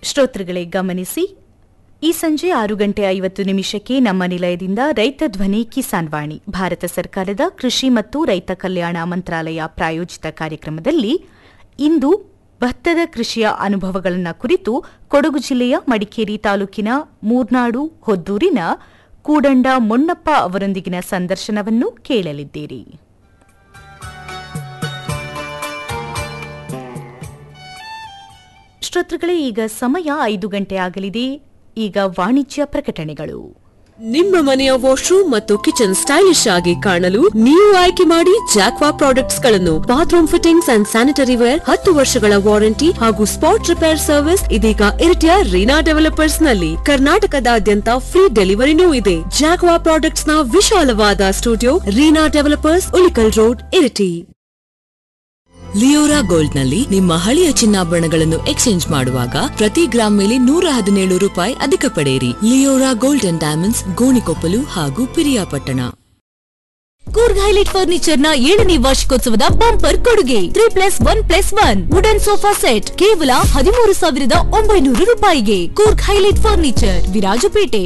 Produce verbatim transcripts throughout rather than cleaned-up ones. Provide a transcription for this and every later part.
ಶ್ರೋತೃಗಳೇ ಗಮನಿಸಿ, ಈ ಸಂಜೆ ಆರು ಗಂಟೆ ಐವತ್ತು ನಿಮಿಷಕ್ಕೆ ನಮ್ಮ ನಿಲಯದಿಂದ ರೈತ ಧ್ವನಿ ಕಿಸಾನ್ ವಾಣಿ ಭಾರತ ಸರ್ಕಾರದ ಕೃಷಿ ಮತ್ತು ರೈತ ಕಲ್ಯಾಣ ಮಂತ್ರಾಲಯ ಪ್ರಾಯೋಜಿತ ಕಾರ್ಯಕ್ರಮದಲ್ಲಿ ಇಂದು ಭತ್ತದ ಕೃಷಿಯ ಅನುಭವಗಳನ್ನು ಕುರಿತು ಕೊಡಗು ಜಿಲ್ಲೆಯ ಮಡಿಕೇರಿ ತಾಲೂಕಿನ ಮೂರ್ನಾಡು ಹೊದ್ದೂರಿನ ಕೂಡಂಡ ಮೊನ್ನಪ್ಪ ಅವರೊಂದಿಗಿನ ಸಂದರ್ಶನವನ್ನು ಕೇಳಲಿದ್ದೀರಿ. ಶ್ರೋತೃಗಳೇ, ಈಗ ಸಮಯ ಐದು ಗಂಟೆ ಆಗಲಿದೆ. ಈಗ ವಾಣಿಜ್ಯ ಪ್ರಕಟಣೆಗಳು. ನಿಮ್ಮ ಮನೆಯ ವಾಶ್ರೂಮ್ ಮತ್ತು ಕಿಚನ್ ಸ್ಟೈಲಿಶ್ ಆಗಿ ಕಾಣಲು ನೀವು ಆಯ್ಕೆ ಮಾಡಿ ಜಾಕ್ವಾ ಪ್ರಾಡಕ್ಟ್ಸ್ ಗಳನ್ನು. Bathroom fittings and sanitary wear, ಹತ್ತು ವರ್ಷಗಳ ವಾರಂಟಿ ಹಾಗೂ ಸ್ಪಾಟ್ ರಿಪೇರ್ ಸರ್ವಿಸ್ ಇದೀಗ ಇರಿಟಿಯ ರೀನಾ ಡೆವಲಪರ್ಸ್ ನಲ್ಲಿ. ಕರ್ನಾಟಕದಾದ್ಯಂತ ಫ್ರೀ ಡೆಲಿವರಿನೂ ಇದೆ. ಜಾಕ್ವಾ ಪ್ರಾಡಕ್ಟ್ಸ್ ನ ವಿಶಾಲವಾದ studio Reena developers, Ulikkal road, Iritty. Leora gold ನಲ್ಲಿ ನಿಮ್ಮ ಹಳೆಯ ಚಿನ್ನಾಭರಣಗಳನ್ನು ಎಕ್ಸ್ಚೇಂಜ್ ಮಾಡುವಾಗ ಪ್ರತಿ ಗ್ರಾಮ್ ಮೇಲೆ ನೂರ ಹದಿನೇಳು ರೂಪಾಯಿ ಅಧಿಕ ಪಡೆಯಿರಿ. Leora gold and diamonds, Gonikoppal ಹಾಗೂ ಪಿರಿಯಾಪಟ್ಟಣ. ಕೂರ್ಗ್ ಹೈಲೈಟ್ ಫರ್ನಿಚರ್ ನ ಏಳನೇ ವಾರ್ಷಿಕೋತ್ಸವದ ಬಂಪರ್ ಕೊಡುಗೆ three plus one plus one wooden sofa set ಕೇವಲ ಹದಿಮೂರು ಸಾವಿರದ ಒಂಬೈನೂರು ರೂಪಾಯಿಗೆ. Coorg highlight furniture, Virajpet.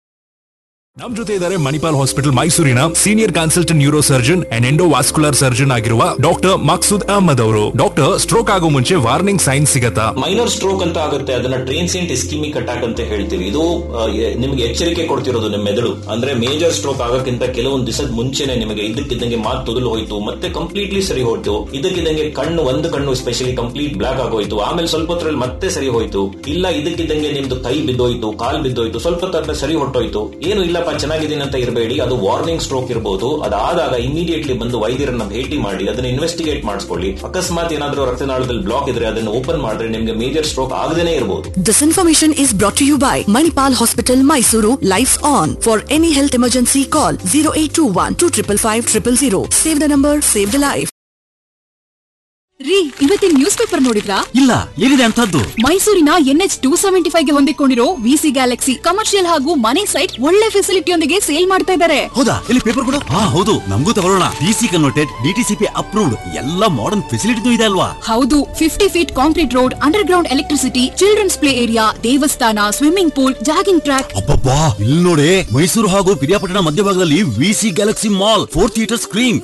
ನಮ್ ಜೊತೆ ಇದ್ದಾರೆ ಮಣಿಪಾಲ್ ಹಾಸ್ಪಿಟಲ್ ಮೈಸೂರಿನ senior consultant neuro surgeon and endovascular surgeon ಆಗಿರುವ ಡಾಕ್ಟರ್ ಮಕ್ಸೂದ್ ಅಹಮದ್ ಅವರು. ಡಾಕ್ಟರ್, ಸ್ಟ್ರೋಕ್ ಆಗೋ ಮುಂಚೆ ವಾರ್ನಿಂಗ್ ಸೈನ್ ಸಿಗತ್ತಾ? ಮೈನರ್ ಸ್ಟ್ರೋಕ್ ಅಂತ ಆಗುತ್ತೆ, ಅದನ್ನ ಟ್ರಾನ್ಸಿಯಂಟ್ ಇಸ್ಕಿಮಿಕ್ ಅಟ್ಯಾಕ್ ಅಂತ ಹೇಳ್ತೀವಿ. ಇದು ನಿಮ್ಗೆ ಎಚ್ಚರಿಕೆ ಕೊಡ್ತಿರೋದು ನಿಮ್ಮ ಮೆದುಳು. ಅಂದ್ರೆ ಮೇಜರ್ ಸ್ಟ್ರೋಕ್ ಆಗಕ್ಕಿಂತ ಕೆಲವೊಂದು ದಿವಸದ ಮುಂಚೆನೆ ನಿಮಗೆ ಇದಕ್ಕಿದ್ದಂಗೆ ಮಾತು ತೊದಲು ಹೋಯ್ತು, ಮತ್ತೆ ಕಂಪ್ಲೀಟ್ಲಿ ಸರಿ ಹೋಯ್ತು, ಇದಕ್ಕಿದ್ದಂಗೆ ಕಣ್ಣು ಒಂದು ಕಣ್ಣು ಸ್ಪೆಷಲಿ ಕಂಪ್ಲೀಟ್ ಬ್ಲಾಕ್ ಆಗೋಯ್ತು, ಆಮೇಲೆ ಸ್ವಲ್ಪ ಹೊತ್ತರಲ್ಲಿ ಮತ್ತೆ ಸರಿ ಹೋಯ್ತು, ಇಲ್ಲ ಇದಕ್ಕಿದ್ದಂಗೆ ನಿಮ್ದು ಕೈ ಬಿದ್ದೋಯ್ತು, ಕಾಲ್ ಬಿದ್ದೋಯ್ತು, ಸ್ವಲ್ಪ ಹೊತ್ತ ಸರಿ ಹೊಟ್ಟೋಯ್ತು, ಏನು ಇಲ್ಲ ಚೆನ್ನಾಗಿದ್ದೀನಿ ಅಂತ ಇರಬೇಡಿ. ಅದು ವಾರ್ನಿಂಗ್ ಸ್ಟ್ರೋಕ್ ಇರಬಹುದು. ಅದಾದಾಗ ಇಮಿಡಿಯೇಟ್ಲಿ ಬಂದು ವೈದ್ಯರನ್ನ ಭೇಟಿ ಮಾಡಿ ಅದನ್ನ ಇನ್ವೆಸ್ಟಿಗೇಟ್ ಮಾಡಿಸ್ಕೊಳ್ಳಿ. ಅಕಸ್ಮಾತ್ ಏನಾದ್ರೂ ರಕ್ತನಾಳದಲ್ಲಿ ಬ್ಲಾಕ್ ಇದ್ರೆ ಅದನ್ನು ಓಪನ್ ಮಾಡಿದ್ರೆ ನಿಮಗೆ ಮೇಜರ್ ಸ್ಟ್ರೋಕ್ ಆಗದೇನೆ ಇರಬಹುದು. This information is brought to you by Manipal Hospital, Mysuru. Lights on. For any health emergency, call zero eight two one two five five zero zero zero. Save the number, save the life. ರೀ, ಇವತ್ತಿನ news paper ನೋಡಿದ್ರಾ? ಇಲ್ಲ, ಏನಿದೆ ಅಂತದ್ದು? ಮೈಸೂರಿನ N H two seventy five ಗೆ ಹೊಂದಿಕೊಂಡಿರೋ VC Galaxy commercial ಹಾಗೂ ಮನೆ ಸೈಟ್ ಒಳ್ಳೆ ಫೆಸಿಲಿಟಿಯೊಂದಿಗೆ ಸೇಲ್ ಮಾಡ್ತಾ ಇದ್ದಾರೆ. ಹೌದಾ? ಇಲ್ಲಿ ಪೇಪರ್ ಕೊಡು. ಹಾ ಹೌದು, ನಮಗೂ ತಗೊಳ್ಳೋಣ. ಡಿಸಿ ಕನ್ವರ್ಟೆಡ್, ಡಿಟಿಸಿಪಿ ಅಪ್ರೂವ್ಡ್, ಎಲ್ಲ ಮಾಡರ್ನ್ ಫೆಸಿಲಿಟಿ ಇದೆ ಅಲ್ವಾ? ಹೌದು, fifty feet concrete road, under ground electricity, children's play area, ದೇವಸ್ಥಾನ, ಸ್ವಿಮ್ಮಿಂಗ್ ಪೂಲ್, ಜಾಗಿಂಗ್ ಟ್ರ್ಯಾಕ್. ಅಬ್ಬಬ್ಬಾ, ಇಲ್ಲಿ ನೋಡಿ, ಮೈಸೂರು ಹಾಗೂ ಪಿರಿಯಾಪಟ್ಟಣ ಮಧ್ಯಭಾಗದಲ್ಲಿ VC Galaxy mall, four theatre screen,